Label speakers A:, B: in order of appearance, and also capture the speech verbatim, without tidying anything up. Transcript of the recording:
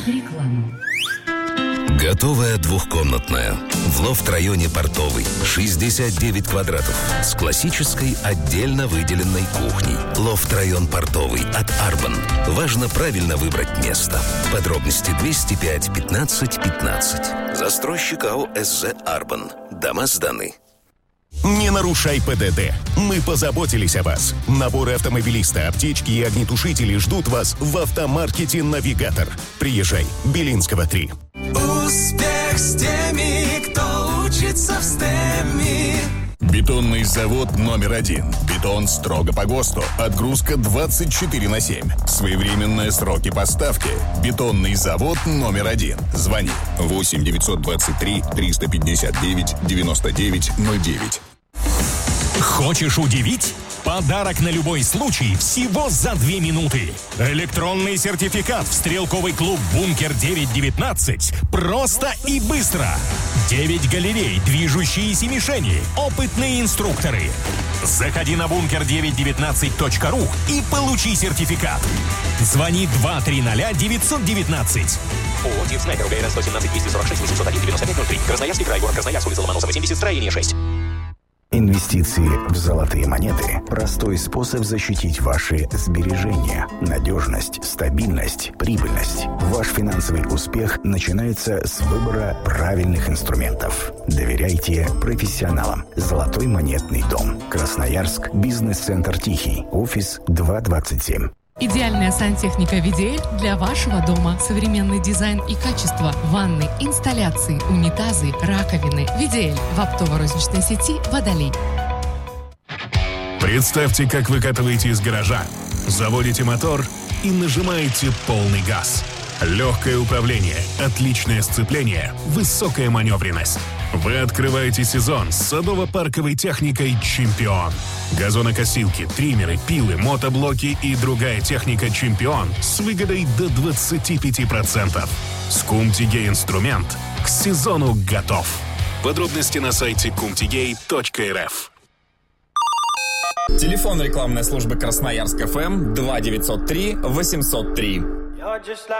A: Реклама.
B: Готовая двухкомнатная. В лофт-районе Портовый. шестьдесят девять квадратов. С классической отдельно выделенной кухней. Лофт-район Портовый от Арбан. Важно правильно выбрать место. Подробности двести пять пятнадцать пятнадцать. Застройщик АО СЗ Арбан. Дома сданы.
C: Не нарушай ПДД. Мы позаботились о вас. Наборы автомобилиста, аптечки и огнетушители ждут вас в автомаркете «Навигатор». Приезжай. Белинского, три.
D: Успех с теми, кто учится в стеме.
E: Бетонный завод номер один. Бетон строго по ГОСТу. Отгрузка двадцать четыре на семь. Своевременные сроки поставки. Бетонный завод номер один. Звони восемь девятьсот двадцать три триста пятьдесят девять девяносто девять ноль девять.
F: Хочешь удивить? Подарок на любой случай всего за две минуты. Электронный сертификат в стрелковый клуб «Бункер девять девятнадцать». Просто и быстро. девять галерей, движущиеся мишени, опытные инструкторы. Заходи на бункер девять девятнадцать точка ру и получи сертификат. Звони два три ноль девять девятнадцать.
G: ООО «Дивснайпер» УГРН сто семнадцать двести сорок шесть восемьсот один девяносто пять ноль три. Красноярский край, город Красноярск, улица Ломоносова, семьдесят, строение шесть.
H: Инвестиции в золотые монеты – простой способ защитить ваши сбережения. Надежность, стабильность, прибыльность. Ваш финансовый успех начинается с выбора правильных инструментов. Доверяйте профессионалам. Золотой монетный дом. Красноярск. Бизнес-центр «Тихий». Офис два двадцать семь.
I: Идеальная сантехника «Видель» для вашего дома. Современный дизайн и качество. Ванны, инсталляции, унитазы, раковины. «Видель» в оптово-розничной сети «Водолей».
C: Представьте, как выкатываете из гаража, заводите мотор и нажимаете полный газ. Легкое управление, отличное сцепление, высокая маневренность. Вы открываете сезон с садово-парковой техникой «Чемпион». Газонокосилки, триммеры, пилы, мотоблоки и другая техника «Чемпион» с выгодой до двадцать пять процентов. Скумтигей инструмент к сезону готов. Подробности на сайте кумтигей точка эр эф.
J: Телефон рекламной службы Красноярск ФМ два девятьсот три восемьсот три.